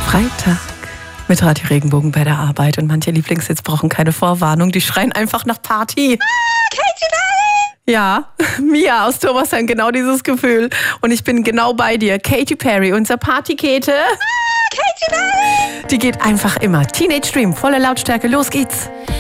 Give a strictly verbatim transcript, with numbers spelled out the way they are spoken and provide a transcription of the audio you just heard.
Freitag mit Radio Regenbogen bei der Arbeit und manche Lieblingshits brauchen keine Vorwarnung, die schreien einfach nach Party. Ah, Katy Perry! Ja, Mia aus Thomasheim, genau dieses Gefühl. Und ich bin genau bei dir. Katy Perry, unser Partykete. Ah, Katy Perry! Die geht einfach immer. Teenage Dream, volle Lautstärke, los geht's.